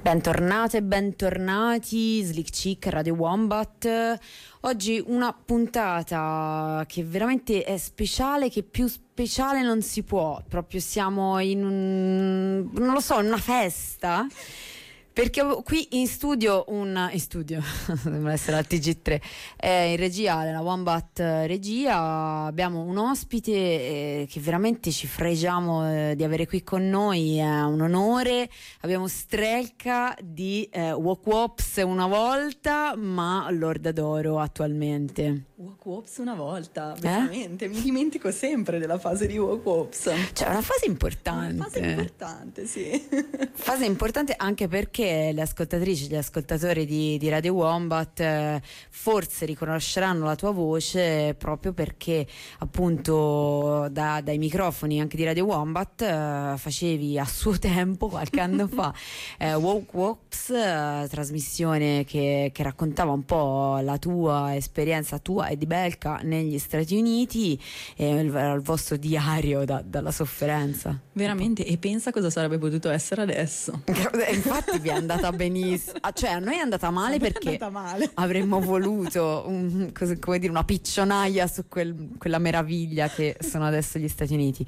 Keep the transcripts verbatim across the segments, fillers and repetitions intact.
Bentornate e bentornati, Slick Chick, Radio Wombat. Oggi una puntata che veramente è speciale, che più speciale non si può. Proprio siamo in un, non lo so, in una festa. Perché qui in studio, un, in studio, sembra essere al T G tre, eh, in regia, nella Wombat regia, abbiamo un ospite eh, che veramente ci fregiamo eh, di avere qui con noi, è un onore. Abbiamo Strelka di eh, Wok Wops una volta, ma Lorda d'Oro attualmente. Wok Wops una volta, veramente, eh? Mi dimentico sempre della fase di Wok Wops. Cioè, una fase importante. Una fase importante, sì. Fase importante anche perché le ascoltatrici, gli ascoltatori di, di Radio Wombat eh, forse riconosceranno la tua voce proprio perché appunto da, dai microfoni anche di Radio Wombat eh, facevi a suo tempo, qualche anno fa, eh, Wok Wops, eh, trasmissione che, che raccontava un po' la tua esperienza, tua e di Belka negli Stati Uniti, e il, il vostro diario da, dalla sofferenza. Veramente, e pensa cosa sarebbe potuto essere adesso. Infatti vi è andata benissimo, cioè a noi è andata male è perché andata male. Avremmo voluto un, come dire, una piccionaia su quel, quella meraviglia che sono adesso gli Stati Uniti.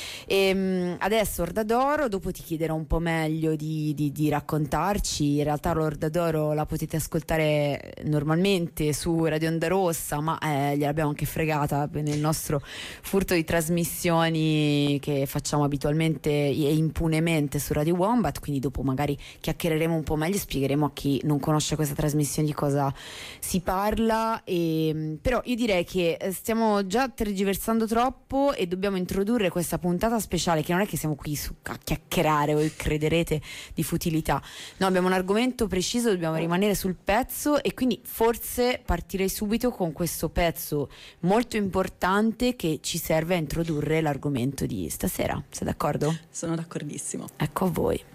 E adesso Lorda d'Oro, dopo ti chiederò un po' meglio di, di, di raccontarci. In realtà Lorda d'Oro la potete ascoltare normalmente su Radio Onda Rossa, ma eh, gliel'abbiamo anche fregata nel nostro furto di trasmissioni che facciamo abitualmente e impunemente su Radio Wombat, quindi dopo magari chiacchiereremo un po' meglio, spiegheremo a chi non conosce questa trasmissione di cosa si parla. E, però io direi che stiamo già tergiversando troppo e dobbiamo introdurre questa puntata speciale, che non è che siamo qui su, a chiacchierare, voi crederete, di futilità. No, abbiamo un argomento preciso, dobbiamo rimanere sul pezzo, e quindi forse partirei subito con questo pezzo molto importante che ci serve a introdurre l'argomento di stasera. Sei d'accordo? Sono d'accordissimo. Ecco a voi.